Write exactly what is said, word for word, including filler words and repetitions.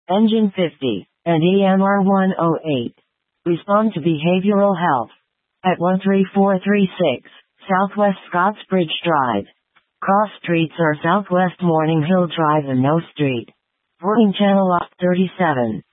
Engine fifty, and E M R one oh eight. Respond to behavioral health. At one three four three six, Southwest Scottsbridge Drive. Cross streets are Southwest Morning Hill Drive and No Street. Working channel off thirty-seven.